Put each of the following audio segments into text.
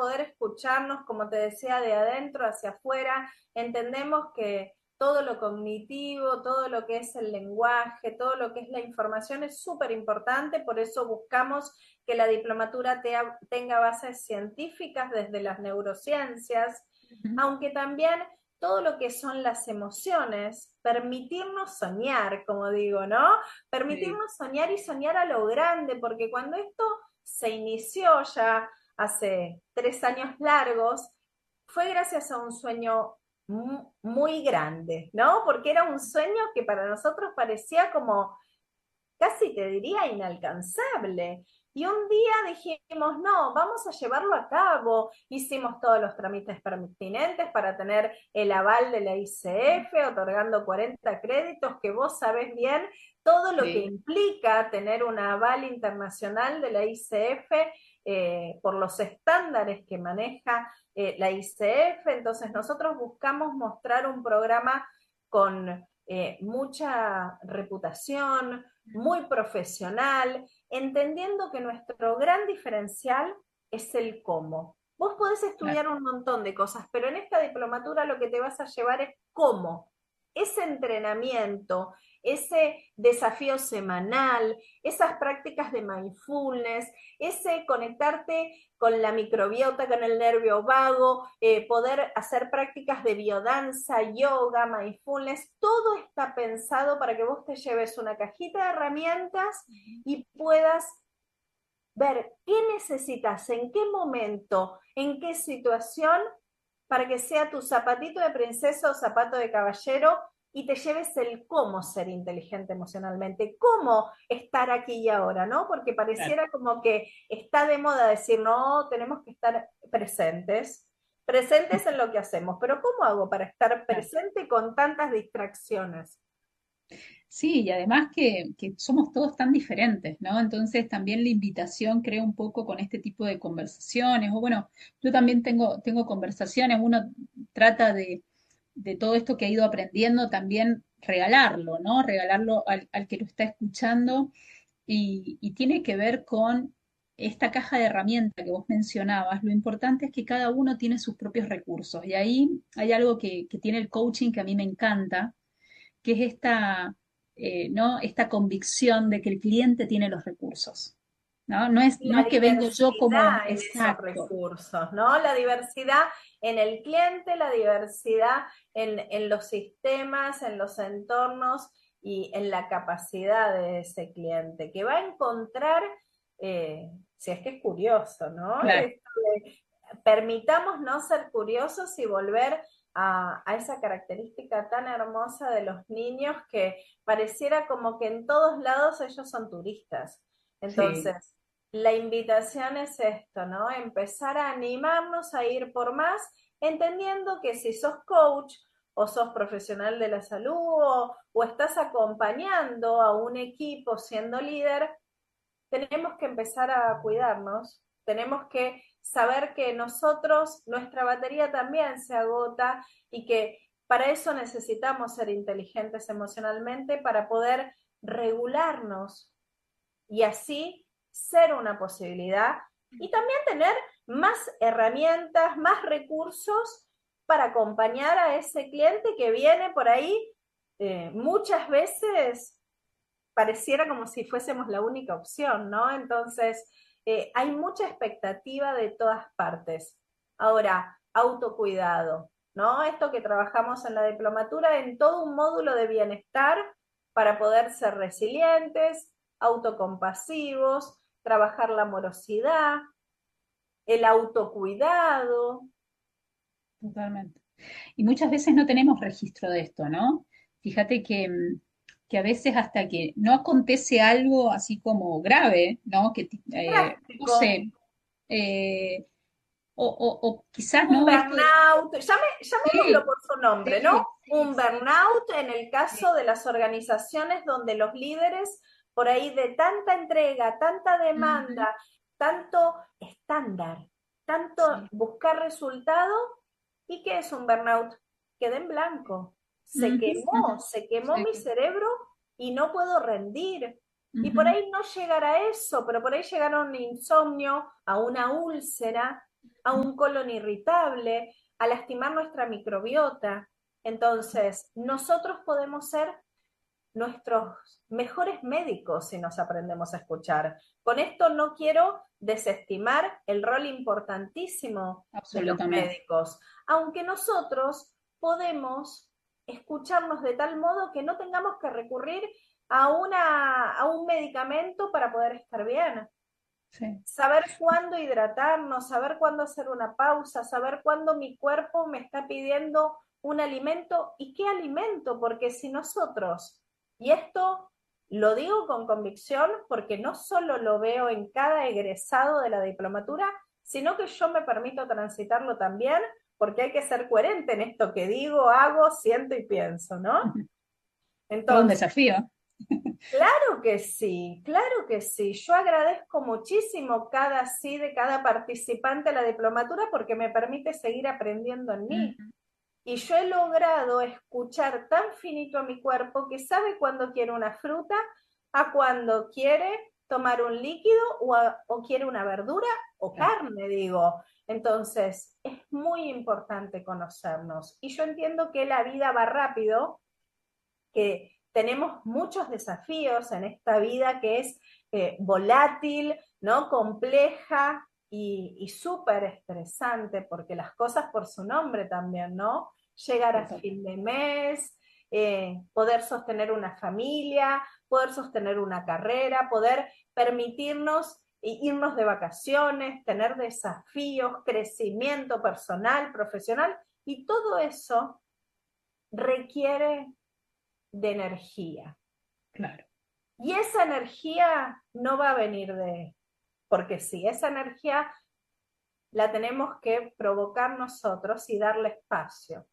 poder escucharnos, como te decía, de adentro hacia afuera. Entendemos que todo lo cognitivo, todo lo que es el lenguaje, todo lo que es la información es súper importante, por eso buscamos que la diplomatura tenga bases científicas desde las neurociencias, Ujú. aunque también todo lo que son las emociones, permitirnos soñar, como digo, ¿no? Sí. Permitirnos soñar y soñar a lo grande, porque cuando esto se inició ya hace 3 años largos, fue gracias a un sueño muy grande, ¿no? Porque era un sueño que para nosotros parecía como casi te diría inalcanzable. Y un día dijimos, no, vamos a llevarlo a cabo. Hicimos todos los trámites pertinentes para tener el aval de la ICF, otorgando 40 créditos, que vos sabés bien todo lo que Sí. implica tener un aval internacional de la ICF por los estándares que maneja la ICF. Entonces nosotros buscamos mostrar un programa con mucha reputación, muy profesional, entendiendo que nuestro gran diferencial es el cómo. Vos podés Claro. estudiar un montón de cosas, pero en esta diplomatura lo que te vas a llevar es cómo. Ese entrenamiento, ese desafío semanal, esas prácticas de mindfulness, ese conectarte con la microbiota, con el nervio vago, poder hacer prácticas de biodanza, yoga, mindfulness, todo está pensado para que vos te lleves una cajita de herramientas y puedas ver qué necesitas, en qué momento, en qué situación, para que sea tu zapatito de princesa o zapato de caballero y te lleves el cómo ser inteligente emocionalmente, cómo estar aquí y ahora, ¿no? Porque Claro. pareciera como que está de moda decir, no, tenemos que estar presentes, presentes en lo que hacemos, pero ¿cómo hago para estar Claro. presente con tantas distracciones? Sí, y además que somos todos tan diferentes, ¿no? Entonces también la invitación creo un poco con este tipo de conversaciones, o bueno, yo también tengo conversaciones, uno trata de todo esto que ha ido aprendiendo también regalarlo, ¿no? Regalarlo al que lo está escuchando y tiene que ver con esta caja de herramientas que vos mencionabas. Lo importante es que cada uno tiene sus propios recursos y ahí hay algo que tiene el coaching que a mí me encanta, que es ¿no? Esta convicción de que el cliente tiene los recursos. ¿No? No La es que vengo yo como diversidad en esos exacto. recursos, ¿no? La diversidad en el cliente, la diversidad en los sistemas, en los entornos y en la capacidad de ese cliente, que va a encontrar, si es que es curioso, ¿no? Claro. Permitamos no ser curiosos y volver a esa característica tan hermosa de los niños que pareciera como que en todos lados ellos son turistas. Sí. Entonces, la invitación es esto, ¿no? Empezar a animarnos a ir por más, entendiendo que si sos coach o sos profesional de la salud o estás acompañando a un equipo siendo líder, tenemos que empezar a cuidarnos, tenemos que saber que nosotros, nuestra batería también se agota y que para eso necesitamos ser inteligentes emocionalmente para poder regularnos y así ser una posibilidad y también tener más herramientas, más recursos para acompañar a ese cliente que viene por ahí muchas veces pareciera como si fuésemos la única opción, ¿no? Entonces, hay mucha expectativa de todas partes. Ahora, autocuidado, ¿no? Esto que trabajamos en la diplomatura en todo un módulo de bienestar para poder ser resilientes, autocompasivos, trabajar la amorosidad, el autocuidado. Totalmente. Y muchas veces no tenemos registro de esto, ¿no? Fíjate que a veces hasta que no acontece algo así como grave, ¿no? No Práctico, sé, eh, o quizás un no esto de... burnout, llamémoslo Sí, por su nombre, ¿no? sí, sí, Un sí, burnout en el sí. caso de las organizaciones donde los líderes, por ahí de tanta entrega, tanta Ujú. demanda, tanto estándar, tanto Sí. buscar resultado, ¿y qué es un burnout? Quedé en blanco, Ujú, ujú. se quemó Sí, mi cerebro y no puedo rendir. Y por ujú. ahí no llegar a eso, pero por ahí llegar a un insomnio, a una úlcera, a un colon irritable, a lastimar nuestra microbiota. Entonces, nosotros podemos ser nuestros mejores médicos si nos aprendemos a escuchar. Con esto no quiero desestimar el rol importantísimo de los Absolutamente. médicos, aunque nosotros podemos escucharnos de tal modo que no tengamos que recurrir a un medicamento para poder estar bien. Sí, Saber cuándo hidratarnos, saber cuándo hacer una pausa, saber cuándo mi cuerpo me está pidiendo un alimento y qué alimento, porque si nosotros, y esto lo digo con convicción porque no solo lo veo en cada egresado de la diplomatura, sino que yo me permito transitarlo también porque hay que ser coherente en esto que digo, hago, siento y pienso, ¿no? todo un Entonces, desafío. claro que sí, claro que sí. Yo agradezco muchísimo cada sí de cada participante de la diplomatura porque me permite seguir aprendiendo en mí. Ujú. Y yo he logrado escuchar tan finito a mi cuerpo que sabe cuándo quiere una fruta, a cuándo quiere tomar un líquido o quiere una verdura o Claro. carne, digo. Entonces, es muy importante conocernos. Y yo entiendo que la vida va rápido, que tenemos muchos desafíos en esta vida que es volátil, ¿no? Compleja y súper estresante, porque las cosas por su nombre también, ¿no? Llegar a Total. fin de mes, poder sostener una familia, poder sostener una carrera, poder permitirnos irnos de vacaciones, tener desafíos, crecimiento personal, profesional, y todo eso requiere de energía. Claro. Y esa energía no va a venir porque sí, esa energía la tenemos que provocar nosotros y darle espacio.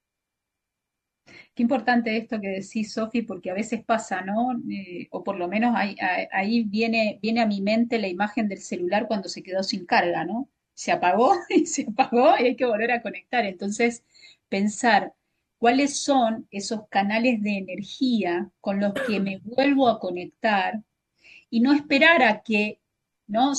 Qué importante esto que decís, Sofi, porque a veces pasa, ¿no? O por lo menos ahí viene a mi mente la imagen del celular cuando se quedó sin carga, ¿no? Se apagó y se apagó y hay que volver a conectar. Entonces, pensar cuáles son esos canales de energía con los que me vuelvo a conectar y no esperar a que, ¿no?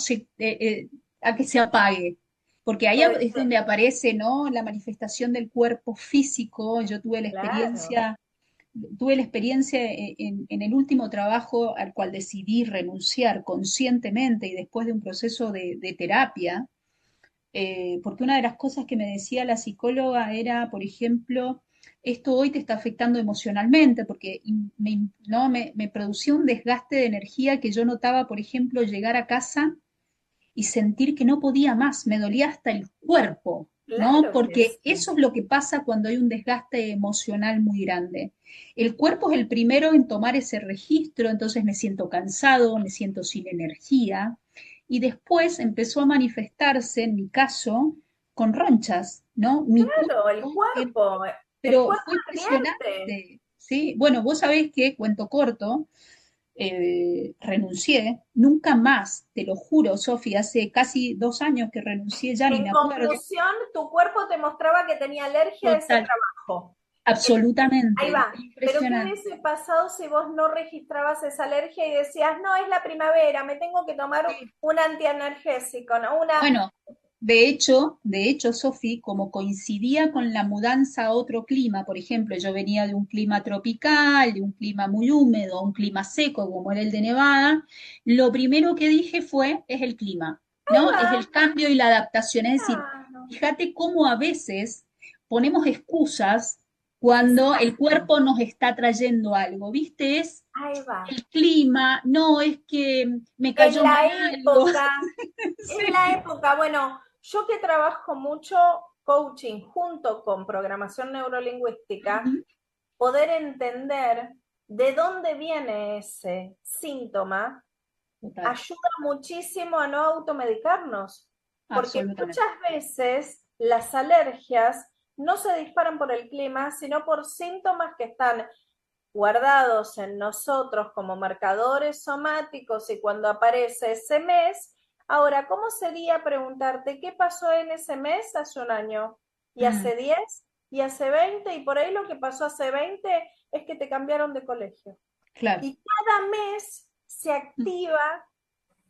A que se apague, porque ahí Pues, es donde aparece, ¿no? La manifestación del cuerpo físico. Yo claro, tuve la experiencia en el último trabajo al cual decidí renunciar conscientemente y después de un proceso de terapia, porque una de las cosas que me decía la psicóloga era, por ejemplo, esto hoy te está afectando emocionalmente, porque ¿no? Me producía un desgaste de energía que yo notaba, por ejemplo, llegar a casa y sentir que no podía más, me dolía hasta el cuerpo, ¿no? claro que Porque sí. eso es lo que pasa cuando hay un desgaste emocional muy grande. El cuerpo es el primero en tomar ese registro, entonces me siento cansado, me siento sin energía, y después empezó a manifestarse, en mi caso, con ronchas, ¿no? Mi Claro, cuerpo, el pero cuerpo fue ardiente. impresionante, ¿sí? Bueno, vos sabés que, cuento corto, renuncié, nunca más, te lo juro, Sofía, hace casi 2 años que renuncié, ya ni En me acuerdo, conclusión, tu cuerpo te mostraba que tenía alergia a ese total, trabajo. Ahí absolutamente, va. Pero ¿qué hubiese impresionante. pasado si vos no registrabas esa alergia y decías, no, es la primavera, me tengo que tomar Sí. un antialergésico, ¿no? Una... Bueno, de hecho, Sofi, como coincidía con la mudanza a otro clima, por ejemplo, yo venía de un clima tropical, de un clima muy húmedo, un clima seco como era el de Nevada, lo primero que dije fue, es el clima, Ahí ¿no? Es el va. cambio y la adaptación. Es decir, Claro. fíjate cómo a veces ponemos excusas cuando el Exacto. cuerpo nos está trayendo algo, ¿viste? Es Ahí va. el clima, no, es que me En cayó mal la algo. época, en la Sí. época, bueno, yo que trabajo mucho coaching junto con programación neurolingüística, Ujú. poder entender de dónde viene ese síntoma Total, ayuda muchísimo a no automedicarnos, porque absolutamente. muchas veces las alergias no se disparan por el clima, sino por síntomas que están guardados en nosotros como marcadores somáticos y cuando aparece ese mes, ahora, ¿cómo sería preguntarte qué pasó en ese mes hace un año? ¿Y Mm, hace 10? ¿Y hace 20? Y por ahí lo que pasó hace 20 es que te cambiaron de colegio. claro. Y cada mes se Mm, activa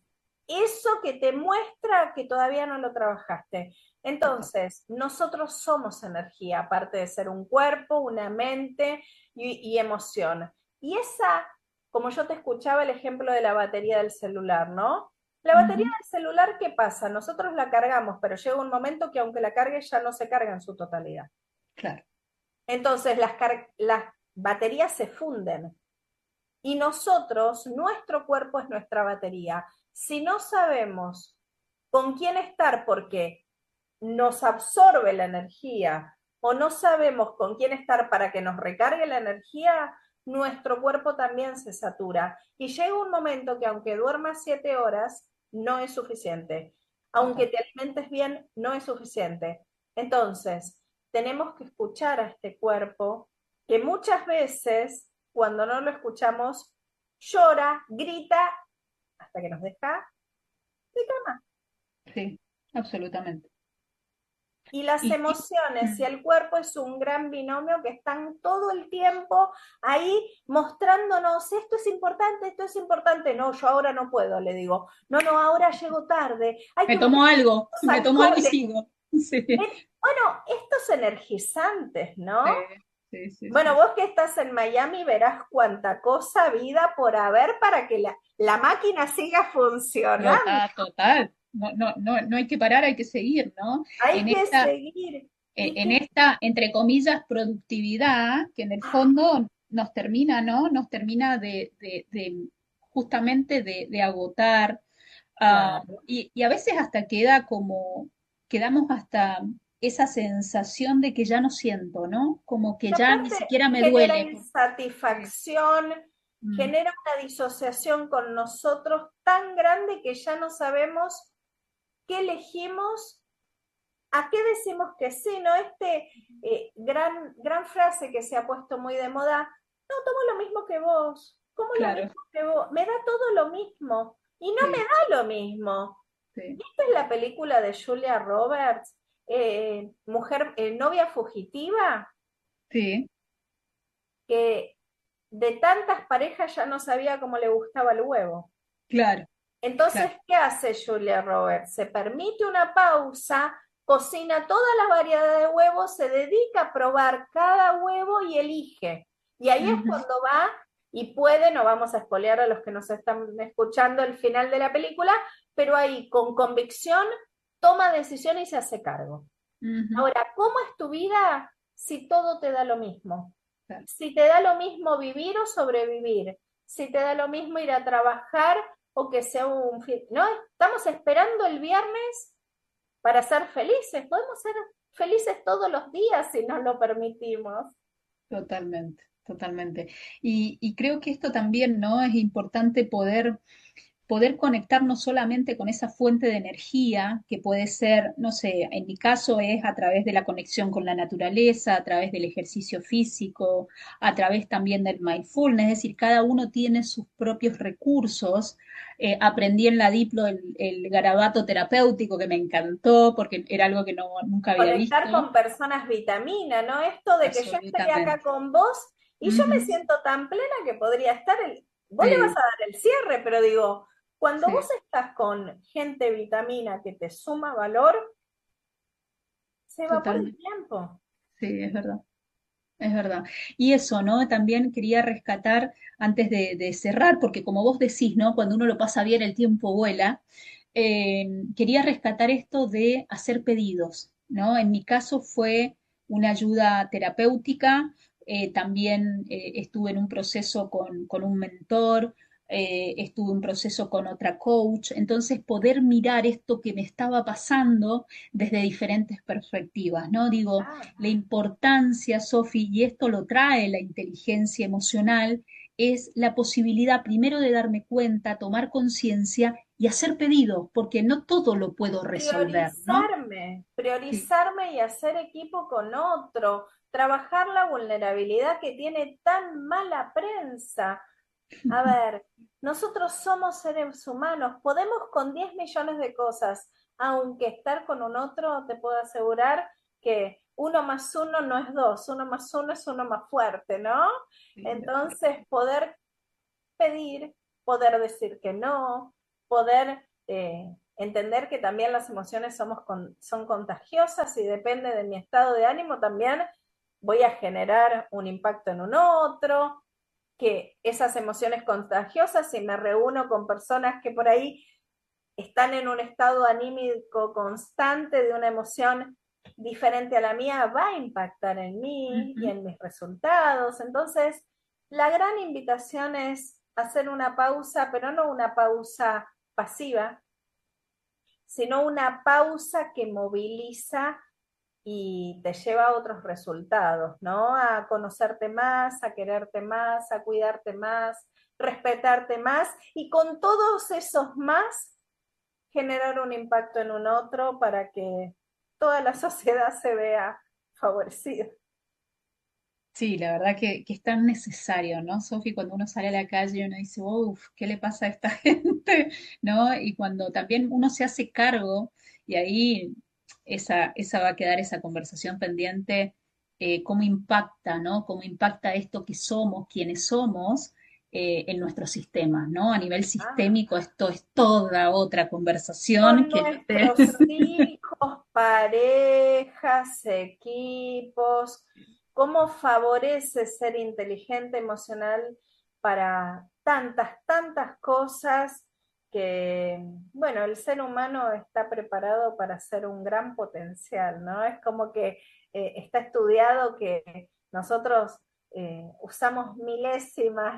eso que te muestra que todavía no lo trabajaste. Total. Entonces, nosotros somos energía, aparte de ser un cuerpo, una mente y emoción. Y esa, como yo te escuchaba el ejemplo de la batería del celular, ¿no? La batería Ujú, del celular, ¿qué pasa? Nosotros la cargamos, pero llega un momento que aunque la cargue ya no se carga en su totalidad. claro, Entonces las baterías se funden y nosotros, nuestro cuerpo es nuestra batería. Si no sabemos con quién estar porque nos absorbe la energía o no sabemos con quién estar para que nos recargue la energía, nuestro cuerpo también se satura. Y llega un momento que aunque duermas 7 horas, no es suficiente. Aunque total. te alimentes bien, no es suficiente. Entonces, tenemos que escuchar a este cuerpo que muchas veces, cuando no lo escuchamos, llora, grita, hasta que nos deja de cama. Sí, absolutamente. Y las Y, emociones y mm, el cuerpo es un gran binomio que están todo el tiempo ahí mostrándonos, esto es importante, no, yo ahora no puedo, le digo, no, no, ahora llego tarde, hay que buscar los me tomo algo y alcoholes. sigo. Sí, Bueno, estos energizantes, sí, ¿no? sí, sí, Bueno, sí. vos que estás en Miami verás cuánta cosa, vida por haber para que la máquina siga funcionando. Total, total. No, no, no, no hay que parar, hay que seguir, ¿no? Hay En que esta, seguir. ¿Y en qué? esta, entre comillas, productividad, que en el fondo nos termina, ¿no? Nos termina justamente de agotar, Claro. y a veces hasta quedamos hasta esa sensación de que ya no siento, ¿no? Como que Y ya ni aparte siquiera me genera duele. Sí. insatisfacción, Mm, genera una disociación con nosotros tan grande que ya no sabemos qué elegimos, a qué decimos que sí, ¿no? Gran frase que se ha puesto muy de moda, no, tomo lo mismo que vos, como lo claro, mismo que vos, me da todo lo mismo y no me sí, da lo mismo. sí, ¿Viste la película de Julia Roberts, novia fugitiva? sí, Que de tantas parejas ya no sabía cómo le gustaba el huevo. claro, Entonces, claro. ¿qué hace Julia Roberts? Se permite una pausa, cocina toda la variedad de huevos, se dedica a probar cada huevo y elige. Y ahí es Ujú, cuando va y puede, no vamos a espolear a los que nos están escuchando el final de la película, pero ahí con convicción toma decisión y se hace cargo. ujú, Ahora, ¿cómo es tu vida si todo te da lo mismo? claro. Si te da lo mismo vivir o sobrevivir, si te da lo mismo ir a trabajar o que sea un fin, ¿no? Estamos esperando el viernes para ser felices. Podemos ser felices todos los días si nos lo permitimos. Totalmente, totalmente. Y creo que esto también, ¿no? Es importante poder conectar no solamente con esa fuente de energía, que puede ser, no sé, en mi caso es a través de la conexión con la naturaleza, a través del ejercicio físico, a través también del mindfulness, es decir, cada uno tiene sus propios recursos. Aprendí en la Diplo el garabato terapéutico que me encantó porque era algo que nunca había Conectar visto. con personas vitamina, ¿no? Esto de que yo estoy acá Absolutamente. con vos y yo me Ujú, siento tan plena que podría estar vos le vas sí, a dar el cierre, pero digo, cuando vos sí. estás con gente vitamina que te suma valor, se evapora el Totalmente, tiempo. sí, es verdad, es verdad. Y eso, ¿no? También quería rescatar antes de cerrar, porque como vos decís, ¿no? Cuando uno lo pasa bien, el tiempo vuela. Quería rescatar esto de hacer pedidos, ¿no? En mi caso fue una ayuda terapéutica, también estuve en un proceso con un mentor, estuve en un proceso con otra coach, entonces poder mirar esto que me estaba pasando desde diferentes perspectivas, ¿no? Digo, Ah, la importancia, Sofi, y esto lo trae la inteligencia emocional, es la posibilidad primero de darme cuenta, tomar conciencia y hacer pedidos, porque no todo lo puedo resolver, ¿no? Sí, priorizarme y hacer equipo con otro, trabajar la vulnerabilidad que tiene tan mala prensa. A ver, nosotros somos seres humanos, podemos con 10 millones de cosas, aunque estar con un otro, te puedo asegurar que uno más uno no es dos, uno más uno es uno más fuerte, ¿no? sí, de acuerdo. Entonces, poder pedir, poder decir que no, poder entender que también las emociones son contagiosas y depende de mi estado de ánimo también voy a generar un impacto en un otro, que esas emociones contagiosas, si me reúno con personas que por ahí están en un estado anímico constante de una emoción diferente a la mía, va a impactar en mí y Ujú. en mis resultados. Entonces, la gran invitación es hacer una pausa, pero no una pausa pasiva, sino una pausa que moviliza y te lleva a otros resultados, ¿no? A conocerte más, a quererte más, a cuidarte más, respetarte más y con todos esos más generar un impacto en un otro para que toda la sociedad se vea favorecida. Sí, la verdad que es tan necesario, ¿no, Sofi? Cuando uno sale a la calle uno dice, uff, ¿qué le pasa a esta gente? ¿No? Y cuando también uno se hace cargo, y ahí esa va a quedar esa conversación pendiente, cómo impacta, ¿no? Cómo impacta esto que somos, quienes somos, en nuestros sistemas, ¿no? A nivel Ah, sistémico, esto es toda otra conversación con que no te... nuestros hijos, parejas, equipos, cómo favorece ser inteligente emocional para tantas, tantas cosas que, bueno, el ser humano está preparado para ser un gran potencial, ¿no? Es como que está estudiado que nosotros usamos milésimas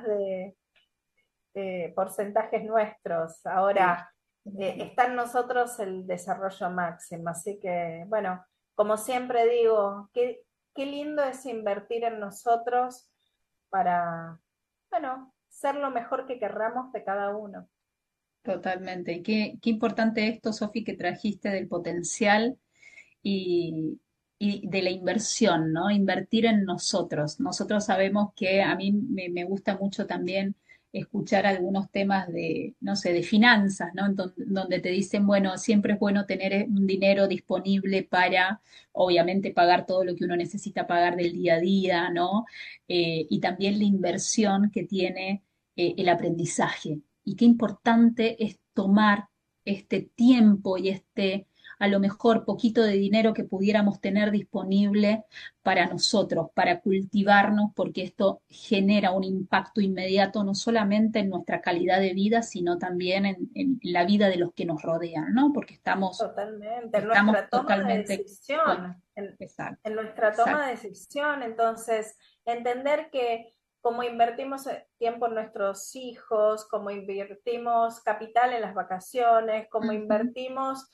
de porcentajes nuestros. Sí, Ahora está en nosotros el desarrollo máximo. Así que, bueno, como siempre digo, qué lindo es invertir en nosotros para, bueno, ser lo mejor que querramos de cada uno. totalmente. Y qué importante esto, Sofi, que trajiste del potencial y, y de la inversión, ¿no? Invertir en nosotros. Nosotros sabemos que a mí me gusta mucho también escuchar algunos temas de, no sé, de finanzas, ¿no? Donde te dicen, bueno, siempre es bueno tener un dinero disponible para, obviamente, pagar todo lo que uno necesita pagar del día a día, ¿no? Y también la inversión que tiene el aprendizaje. Y qué importante es tomar este tiempo y a lo mejor poquito de dinero que pudiéramos tener disponible para nosotros, para cultivarnos, porque esto genera un impacto inmediato no solamente en nuestra calidad de vida, sino también en la vida de los que nos rodean, ¿no? Porque Totalmente, en estamos nuestra toma de totalmente con... decisión, Exacto, en nuestra toma exacto. de decisión. Entonces, entender que como invertimos tiempo en nuestros hijos, como invertimos capital en las vacaciones, como Ujú, invertimos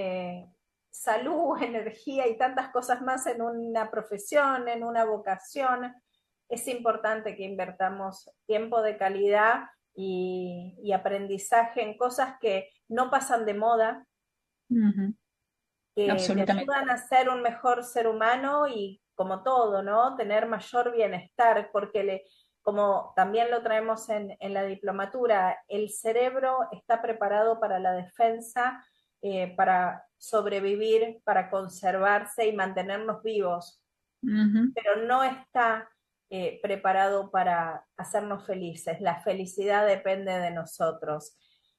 salud, energía y tantas cosas más en una profesión, en una vocación, es importante que invertamos tiempo de calidad y aprendizaje en cosas que no pasan de moda, ujú, que te absolutamente. ayudan a ser un mejor ser humano y como todo, ¿no? Tener mayor bienestar, porque como también lo traemos en la diplomatura, el cerebro está preparado para la defensa, para sobrevivir, para conservarse y mantenernos vivos, Ujú. pero no está preparado para hacernos felices. La felicidad depende de nosotros.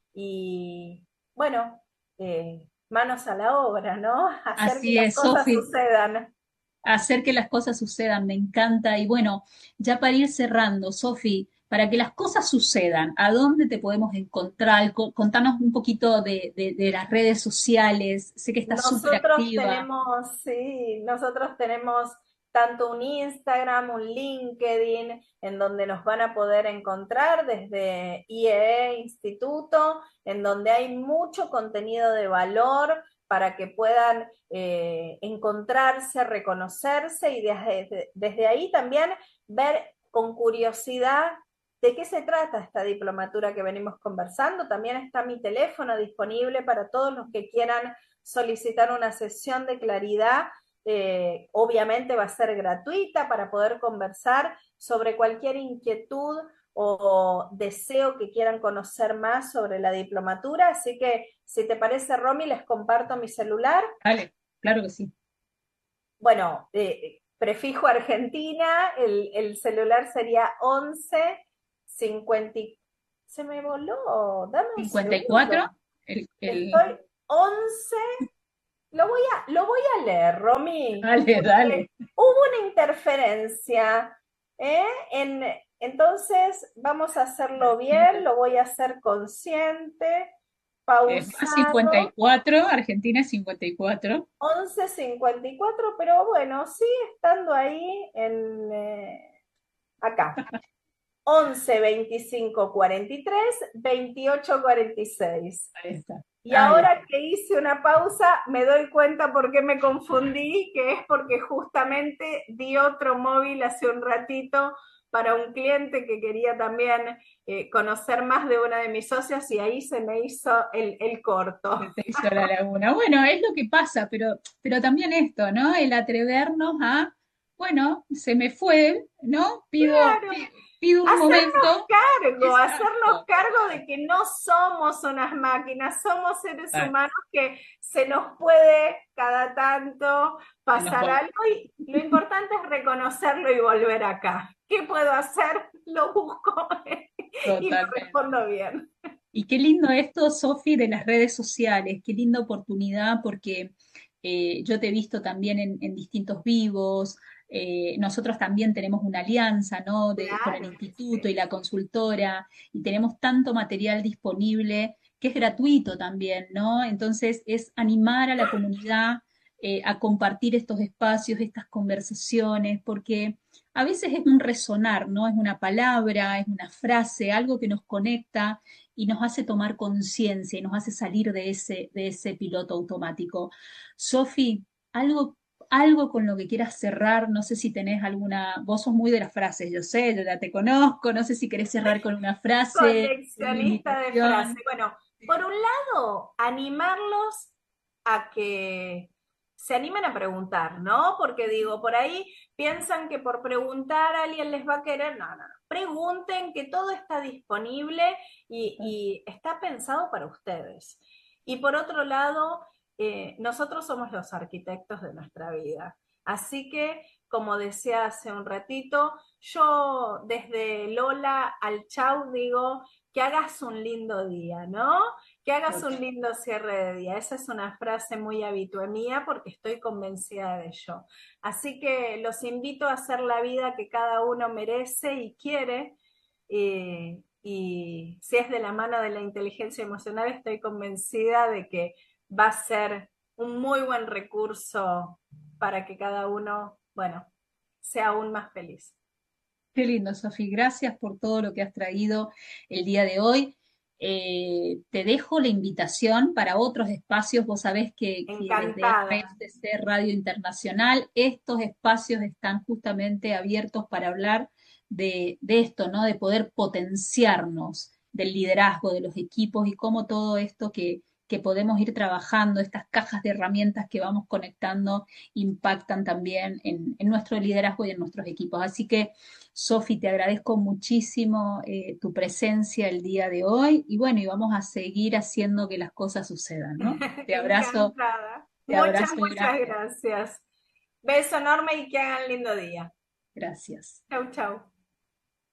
Y bueno, manos a la obra, ¿no? Hacer que Así las es, cosas Sofi. sucedan. Hacer que las cosas sucedan, me encanta. Y bueno, ya para ir cerrando, Sofi, para que las cosas sucedan, ¿a dónde te podemos encontrar? Contanos un poquito de las redes sociales. Sé que estás súper Nosotros activa. tenemos, sí, nosotros tenemos tanto un Instagram, un LinkedIn, en donde nos van a poder encontrar desde IEE Instituto, en donde hay mucho contenido de valor para que puedan encontrarse, reconocerse y desde ahí también ver con curiosidad de qué se trata esta diplomatura que venimos conversando. También está mi teléfono disponible para todos los que quieran solicitar una sesión de claridad. Obviamente va a ser gratuita para poder conversar sobre cualquier inquietud o deseo que quieran conocer más sobre la diplomatura. Así que, si te parece, Romy, les comparto mi celular. Vale, claro que sí. Bueno, prefijo Argentina, el celular sería 11 50. Se me voló, dame un ¿54? segundo. el, Estoy 11. Lo voy a leer, Romy, dale, dale. porque hubo una interferencia, ¿eh? En- entonces, vamos a hacerlo bien, lo voy a hacer consciente, Más 54, pausado, Argentina 54. 11:54, pero bueno, sigue estando ahí acá. 11:25:43, 28:46. Ahí está, Y ahí está. ahora que hice una pausa, me doy cuenta por qué me confundí, que es porque justamente di otro móvil hace un ratito para un cliente que quería también conocer más de una de mis socias y ahí se me hizo el corto. Se te hizo la laguna. Bueno, es lo que pasa, pero también esto, ¿no? El atrevernos a, bueno, se me fue, ¿no? Claro, Pido un momento. hacernos Exacto. cargo de que no somos unas máquinas, somos seres humanos que se nos puede cada tanto Se nos pasar va algo y lo importante es reconocerlo y volver acá. ¿Qué puedo hacer? Lo busco y lo totalmente. respondo bien. Y qué lindo esto, Sofi, de las redes sociales, qué linda oportunidad porque yo te he visto también en distintos vivos, nosotros también tenemos una alianza, ¿no? Con el Claro que instituto y sí. la consultora y tenemos tanto material disponible que es gratuito también, ¿no? Entonces es animar a la comunidad a compartir estos espacios, estas conversaciones, porque a veces es un resonar, ¿no? Es una palabra, es una frase, algo que nos conecta y nos hace tomar conciencia y nos hace salir de ese piloto automático. Sofi, algo con lo que quieras cerrar, no sé si tenés alguna, vos sos muy de las frases, yo sé, yo ya te conozco, no sé si querés cerrar con una frase, una Coleccionista de frases. invitación. Bueno, por Sí, un lado, animarlos a que se animen a preguntar, ¿no? Porque digo, por ahí piensan que por preguntar alguien les va a querer. No, no, no. Pregunten que todo está disponible y está pensado para ustedes. Y por otro lado, nosotros somos los arquitectos de nuestra vida. Así que, como decía hace un ratito, yo desde Lola al Chau digo que hagas un lindo día, ¿no? Que hagas un total. lindo cierre de día. Esa es una frase muy habitual mía porque estoy convencida de ello. Así que los invito a hacer la vida que cada uno merece y quiere. Y si es de la mano de la inteligencia emocional, estoy convencida de que va a ser un muy buen recurso para que cada uno, bueno, sea aún más feliz. Qué lindo, Sofi. Gracias por todo lo que has traído el día de hoy. Te dejo la invitación para otros espacios. Vos sabés que desde Encantada. RSC Radio Internacional estos espacios están justamente abiertos para hablar de esto, ¿no? De poder potenciarnos, del liderazgo de los equipos y cómo todo esto que podemos ir trabajando, estas cajas de herramientas que vamos conectando, impactan también en nuestro liderazgo y en nuestros equipos. Así que Sofi, te agradezco muchísimo tu presencia el día de hoy y bueno, y vamos a seguir haciendo que las cosas sucedan, ¿no? Encantada. Te Muchas, abrazo muchas grande. gracias. Beso enorme y que hagan lindo día. Gracias. Chau, chau.